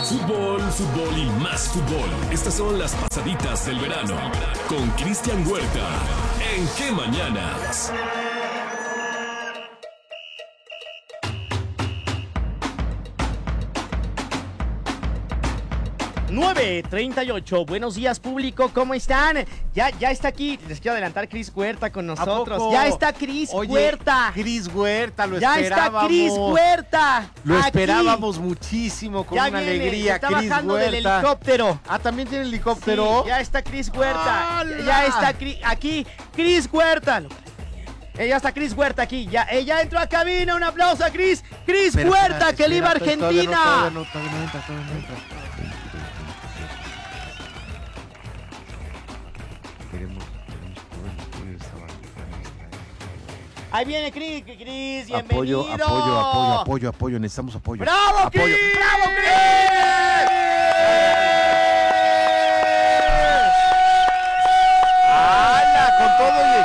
Fútbol, fútbol y más fútbol. Estas son las pasaditas del verano con Cristian Huerta. ¿En qué mañanas? 9:38. Buenos días, público, ¿cómo están? Ya está aquí, les quiero adelantar, Cris Huerta con nosotros. Ya está Cris Huerta. Cris Huerta, lo ya esperábamos. Ya está Cris Huerta. Lo aquí. Esperábamos muchísimo, con ya una viene, alegría. Está Cris bajando Huerta. del helicóptero. Ah, ¿también tiene helicóptero? Sí, ya está Cris Huerta. ¡Hala! Ya está aquí, Cris Huerta. Ya está Cris Huerta aquí. Ya entró a cabina. Un aplauso a Cris Huerta, que le iba a Argentina. Todavía no entra. Ahí viene Cris, bienvenido. Apoyo, necesitamos apoyo. ¡Bravo, Cris! ¡Bravo, Cris! ¡Hala!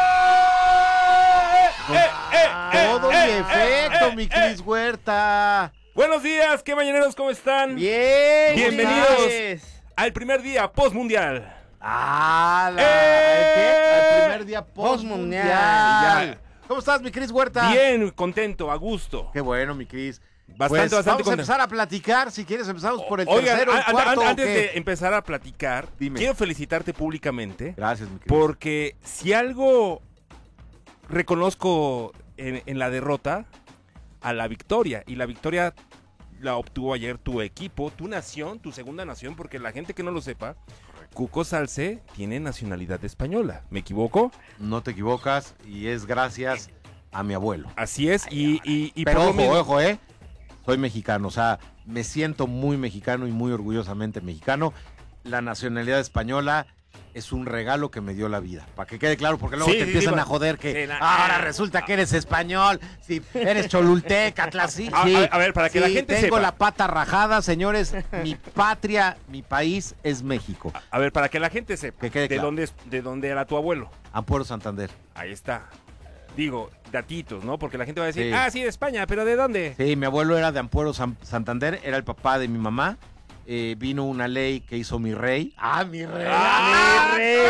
Con todo y efecto, mi Cris Huerta. Buenos días, ¿qué mañaneros? ¿Cómo están? Bien. Bienvenidos al primer día postmundial. ¡Hala! Al primer día Postmundial. Ya. ¿Cómo estás, mi Cris Huerta? Bien, contento, a gusto. Qué bueno, mi Cris. Bastante Vamos a contento. empezar a platicar. Si quieres, empezamos por el Oigan, tercero, el cuarto. antes de empezar a platicar, Dime. quiero felicitarte públicamente. Gracias, mi Cris. Porque si algo reconozco en la derrota, a la victoria. Y la victoria la obtuvo ayer tu equipo, tu nación, tu segunda nación, porque la gente que no lo sepa, Cuco Salce tiene nacionalidad española. ¿Me equivoco? No te equivocas, y es gracias a mi abuelo. Así es, y Pero por lo mismo- ojo, soy mexicano, o sea, me siento muy mexicano y muy orgullosamente mexicano. La nacionalidad española es un regalo que me dio la vida, para que quede claro, porque luego Sí, te sí, empiezan sí, a joder que sí, ahora resulta que eres español, si eres cholulteca, sí. A ver, para que la gente tengo sepa. la pata rajada, señores, mi patria, mi país es México. A ver, para que la gente sepa, Que quede claro. de dónde era tu abuelo. Ampuero Santander. Ahí está. Digo, datitos, ¿no? Porque la gente va a decir, Sí. sí, de España, pero ¿de dónde? Sí, mi abuelo era de Ampuero Santander, era el papá de mi mamá. Vino una ley que hizo mi rey. ¡Mi rey! ¡Mi rey!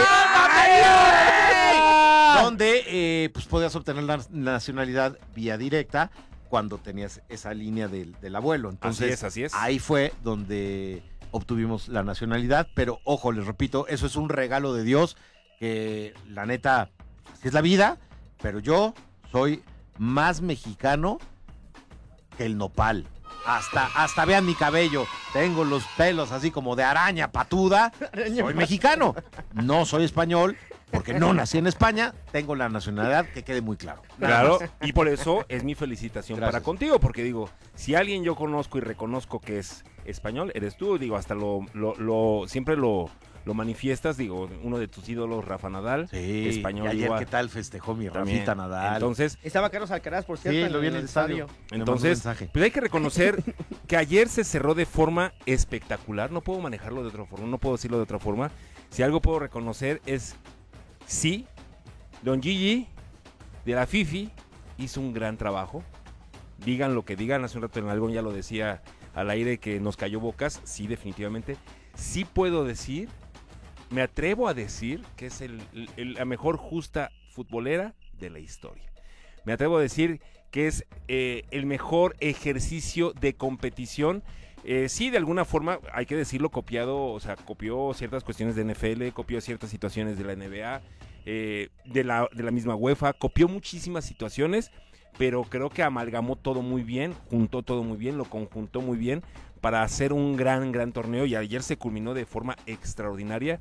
Donde pues podías obtener la nacionalidad vía directa cuando tenías esa línea del abuelo. Entonces, Así es. ahí fue donde obtuvimos la nacionalidad. Pero ojo, les repito, eso es un regalo de Dios que la neta, así es la vida. Pero yo soy más mexicano que el nopal. Hasta vean mi cabello. Tengo los pelos así como de araña patuda. Soy mexicano. No soy español porque no nací en España. Tengo la nacionalidad, que quede muy claro. Claro, y por eso es mi felicitación Gracias. para contigo, porque digo, si alguien yo conozco y reconozco que es español, eres tú, digo, hasta siempre lo manifiestas, digo, uno de tus ídolos, Rafa Nadal, Sí, español y ayer igual. qué tal festejó mi También. Rafita Nadal. Entonces, Estaba Carlos Alcaraz, por cierto, sí, lo vi en el estadio. Me mandó un mensaje. pues hay que reconocer que ayer se cerró de forma espectacular. No puedo manejarlo de otra forma, no puedo decirlo de otra forma. Si algo puedo reconocer es, sí, Don Gigi de la Fifi hizo un gran trabajo. Digan lo que digan, hace un rato en algo ya lo decía al aire que nos cayó bocas. Sí, definitivamente. Sí puedo decir, me atrevo a decir que es la mejor justa futbolera de la historia. Me atrevo a decir que es el mejor ejercicio de competición. Sí, de alguna forma, hay que decirlo, copió ciertas cuestiones de NFL, copió ciertas situaciones de la NBA, de la misma UEFA, copió muchísimas situaciones, pero creo que amalgamó todo muy bien, juntó todo muy bien, lo conjuntó muy bien para hacer un gran torneo, y ayer se culminó de forma extraordinaria.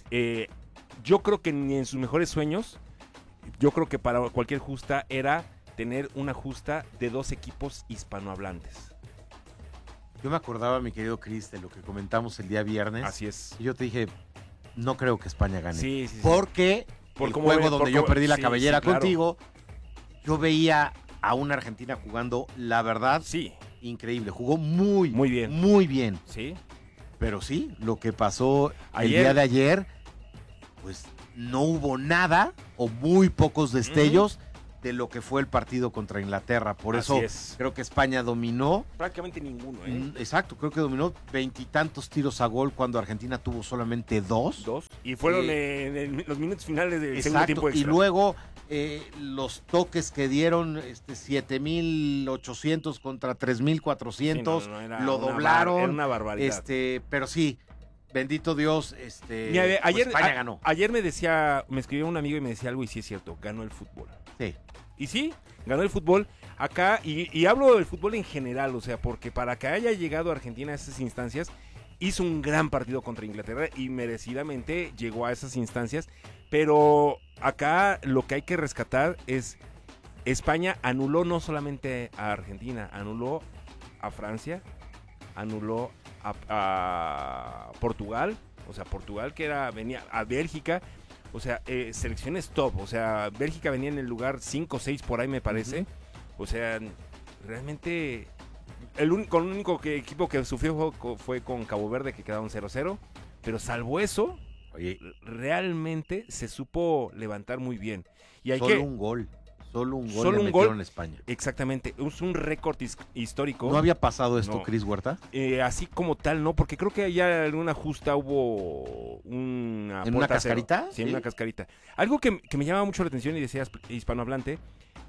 Yo creo que ni en sus mejores sueños, yo creo que para cualquier justa era tener una justa de 2 equipos hispanohablantes. Yo me acordaba, mi querido Cris, de lo que comentamos el día viernes. Así es. Y yo te dije, no creo que España gane. Sí. Porque Por el cómo juego ve- donde por yo cómo- perdí la sí, cabellera sí, claro. contigo, yo veía a una Argentina jugando, la verdad, Sí, increíble. Jugó muy bien. Muy bien. sí. Pero sí, lo que pasó el Ayer. día de ayer, pues no hubo nada o muy pocos destellos de lo que fue el partido contra Inglaterra. Por Así eso es. creo que España dominó. Prácticamente ninguno, Exacto, creo que dominó 20 y tantos tiros a gol cuando Argentina tuvo solamente 2. Dos. Y fueron en los minutos finales del segundo Exacto, tiempo y extra. luego los toques que dieron 7,800 contra 3,400, Sí, no, era lo una doblaron. era una barbaridad. Pero sí, bendito Dios, Mira, pues ayer, España ganó. Ayer me escribió un amigo y me decía algo, y sí es cierto, ganó el fútbol. Sí. Y sí, ganó el fútbol acá, y hablo del fútbol en general, o sea, porque para que haya llegado Argentina a esas instancias, hizo un gran partido contra Inglaterra y merecidamente llegó a esas instancias, pero acá lo que hay que rescatar es España anuló no solamente a Argentina, anuló a Francia, anuló a Portugal, o sea, Portugal venía a Bélgica, o sea, selecciones top, o sea, Bélgica venía en el lugar 5 o 6 por ahí me parece, o sea, realmente el único equipo que sufrió fue con Cabo Verde, que quedaron 0-0, pero salvo eso, Oye, realmente se supo levantar muy bien. Y hay solo un gol le metieron a España. Exactamente, es un récord histórico. ¿No había pasado esto, No. Cris Huerta? Así como tal, no, porque creo que allá en una justa hubo una ¿En una puerta a cero. cascarita? Sí, en Sí. una cascarita. Algo que me llama mucho la atención, y decías hispanohablante,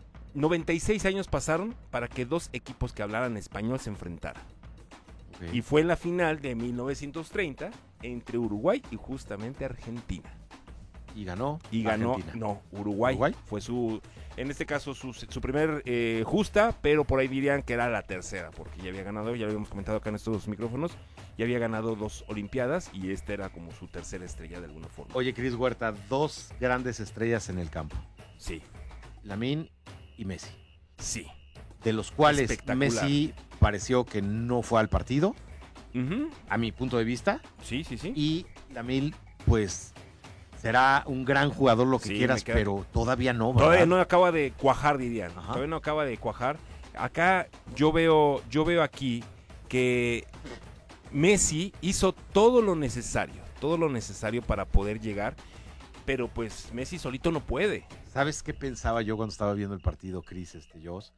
96 años pasaron para que dos equipos que hablaran español se enfrentaran. Ok. Y fue en la final de 1930 entre Uruguay y justamente Argentina. Y ganó. Y ganó, Argentina. no, Uruguay. ¿Uruguay? Fue en este caso su primer justa, pero por ahí dirían que era la tercera, porque ya había ganado, ya lo habíamos comentado acá en estos dos micrófonos, ya había ganado 2 Olimpiadas y esta era como su tercera estrella de alguna forma. Oye, Cris Huerta, 2 grandes estrellas en el campo. Sí, Lamine y Messi. sí. De los cuales Espectacular. Messi pareció que no fue al partido, Ujú. a mi punto de vista. Sí, sí, sí. Y Lamine, pues, será un gran jugador, lo que Sí, quieras, me queda- pero todavía no, ¿verdad? Todavía no acaba de cuajar, dirían. Ajá. Todavía no acaba de cuajar. Acá yo veo aquí que Messi hizo todo lo necesario para poder llegar, pero pues Messi solito no puede. ¿Sabes qué pensaba yo cuando estaba viendo el partido, Cris, Jos?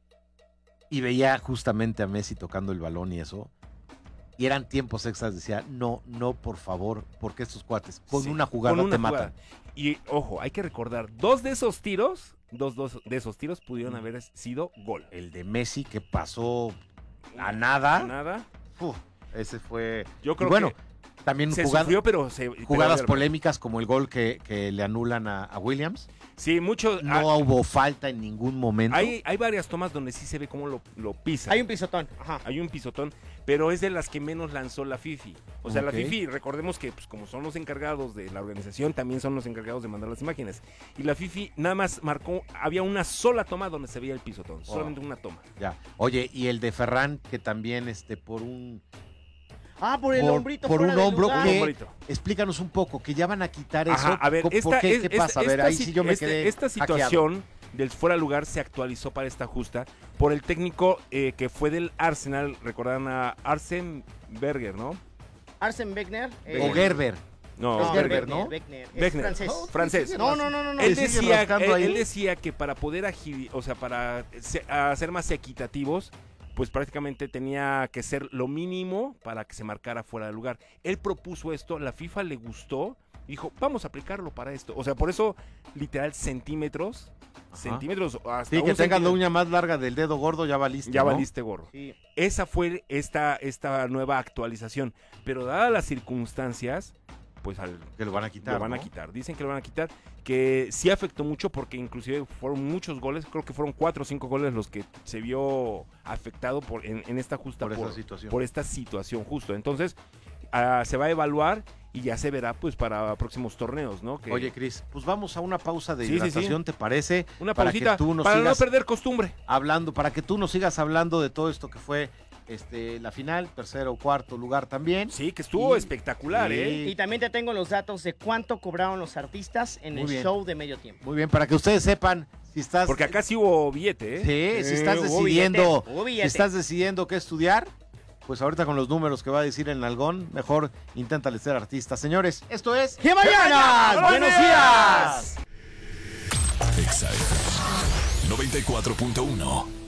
Y veía justamente a Messi tocando el balón y eso. Y eran tiempos extras, decía, no, por favor, porque estos cuates con Sí, una jugada con una te jugada. matan. Y ojo, hay que recordar, dos de esos tiros pudieron haber sido gol. El de Messi que pasó a nada. Nada. Uf, ese fue... Yo Y creo bueno, que también se jugada- sufrió, pero jugadas pero- polémicas como el gol que le anulan a Williams. Sí, mucho. No hubo falta en ningún momento. Hay varias tomas donde sí se ve cómo lo pisa. Hay un pisotón. Ajá. Hay un pisotón, pero es de las que menos lanzó la FIFA. O sea, Ok. la FIFA, recordemos que pues, como son los encargados de la organización, también son los encargados de mandar las imágenes. Y la FIFA nada más marcó, había una sola toma donde se veía el pisotón, solamente una toma. Ya. Oye, y el de Ferran, que también por un... Por el Por- hombrito por fuera un del hombro lugar. que- Bonito. Explícanos un poco, que ya van a quitar Ajá, eso. a ver, ¿Por esta, qué? es- ¿Qué pasa? A ver, esta ahí si- sí yo me quedé esta hackeado. situación del fuera de lugar se actualizó para esta justa por el técnico que fue del Arsenal, recordarán a Arsene Wenger, ¿no? Arsene Wenger. O Gerber. No, Es Gerber, ¿no? Wenger. Es Wenger. francés. Oh, Francés. No. Él ¿Le siguen decía, rascando ahí? él decía que para poder para hacer más equitativos, pues prácticamente tenía que ser lo mínimo para que se marcara fuera de lugar. Él propuso esto, la FIFA le gustó, dijo, vamos a aplicarlo para esto. O sea, por eso, literal, centímetros, hasta Sí, un que tengas la centímetro. uña más larga del dedo gordo, ya valiste, Ya ¿no? valiste gorro. Sí. Esa fue esta nueva actualización. Pero dadas las circunstancias, pues Que lo van a quitar, lo van a ¿no? quitar. Dicen que lo van a quitar, que sí afectó mucho porque inclusive fueron muchos goles, creo que fueron 4 o 5 goles los que se vio afectado en esta justa Por esa situación. por esta situación justo. Entonces, se va a evaluar y ya se verá pues para próximos torneos, ¿no? Que Oye, Cris, pues vamos a una pausa de Sí, sí, sí. hidratación, ¿te parece? una para pausita que tú nos para sigas no perder costumbre. hablando, para que tú nos sigas hablando de todo esto que fue la final, tercero o cuarto lugar también. Sí, que estuvo Y- espectacular, sí. ¿eh? Y también te tengo los datos de cuánto cobraron los artistas en Muy el bien. show de medio tiempo. Muy bien, para que ustedes sepan si estás... Porque acá sí hubo billete, ¿eh? Sí, si estás hubo decidiendo, billete, hubo si billete. estás decidiendo qué estudiar, pues ahorita con los números que va a decir el nalgón, mejor inténtale ser artista. Señores, esto es... ¡Que mañana! ¡Buenos días! Exa FM. 94.1.